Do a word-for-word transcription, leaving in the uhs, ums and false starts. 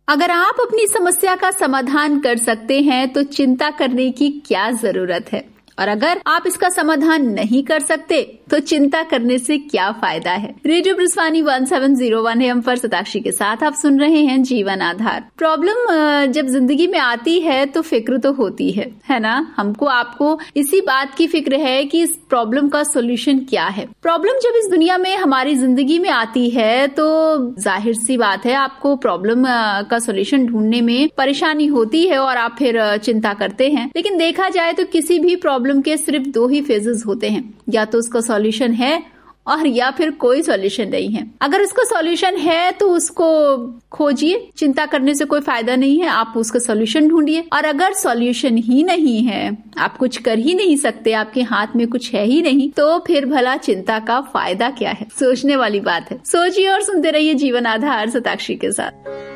अगर आप अपनी समस्या का समाधान कर सकते हैं तो चिंता करने की क्या जरूरत है, और अगर आप इसका समाधान नहीं कर सकते तो चिंता करने से क्या फायदा है। Radio ब्रिस्वानी one seven zero one M पर सताक्षी के साथ आप सुन रहे हैं जीवन आधार। प्रॉब्लम जब जिंदगी में आती है तो फिक्र तो होती है, है ना। हमको आपको इसी बात की फिक्र है कि इस प्रॉब्लम का सोल्यूशन क्या है। प्रॉब्लम जब इस दुनिया में हमारी जिंदगी में आती है तो जाहिर सी बात है आपको प्रॉब्लम का सोल्यूशन ढूंढने में परेशानी होती है और आप फिर चिंता करते हैं। लेकिन देखा जाए तो किसी भी प्रॉब्लम के सिर्फ दो ही फेजेस होते हैं, या तो उसका सॉल्यूशन है और या फिर कोई सॉल्यूशन नहीं है। अगर उसका सॉल्यूशन है तो उसको खोजिए, चिंता करने से कोई फायदा नहीं है, आप उसका सॉल्यूशन ढूंढिए। और अगर सॉल्यूशन ही नहीं है, आप कुछ कर ही नहीं सकते, आपके हाथ में कुछ है ही नहीं, तो फिर भला चिंता का फायदा क्या है। सोचने वाली बात है। सोचिए और सुनते रहिए जीवन आधार सताक्षी के साथ।